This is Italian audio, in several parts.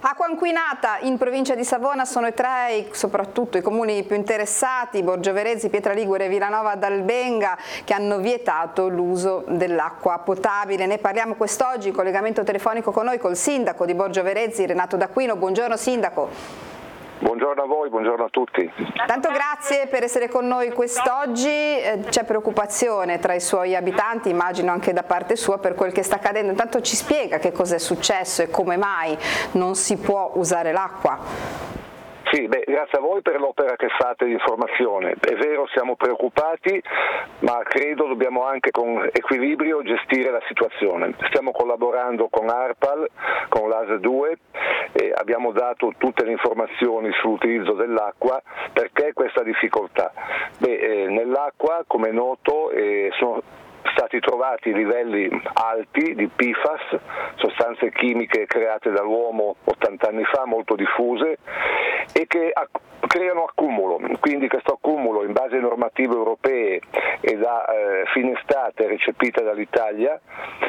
Acqua inquinata in provincia di Savona sono soprattutto i comuni più interessati, Borgioverezzi, Pietra Ligure e Villanova d'Albenga, che hanno vietato l'uso dell'acqua potabile. Ne parliamo quest'oggi in collegamento telefonico con noi col sindaco di Borgioverezzi, Renato D'Aquino. Buongiorno sindaco. Buongiorno a voi, buongiorno a tutti. Tanto grazie per essere con noi quest'oggi. C'è preoccupazione tra i suoi abitanti, immagino anche da parte sua, per quel che sta accadendo. Intanto ci spiega che cosa è successo e come mai non si può usare l'acqua. Sì, grazie a voi per l'opera che fate di informazione. È vero, siamo preoccupati, ma credo dobbiamo anche con equilibrio gestire la situazione. Stiamo collaborando con ARPAL, con l'AS 2 e abbiamo dato tutte le informazioni sull'utilizzo dell'acqua. Perché questa difficoltà? Nell'acqua, come è noto, sono stati trovati livelli alti di PFAS, sostanze chimiche create dall'uomo 80 anni fa, molto diffuse, e che creano accumulo. Quindi questo accumulo, in base a normative europee e da fine estate recepite dall'Italia,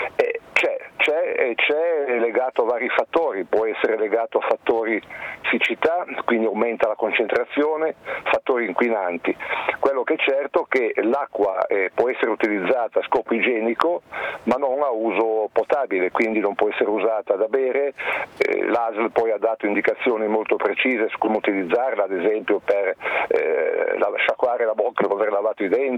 c'è legato a vari fattori. Può essere legato a fattori siccità, quindi aumenta la concentrazione, fattori inquinanti. Quello che è certo è che l'acqua può essere utilizzata a scopo igienico, ma non a uso potabile, quindi non può essere usata da bere. L'ASL poi ha dato indicazioni molto precise su come utilizzarla, ad esempio per sciacquare la bocca dopo aver lavato i denti,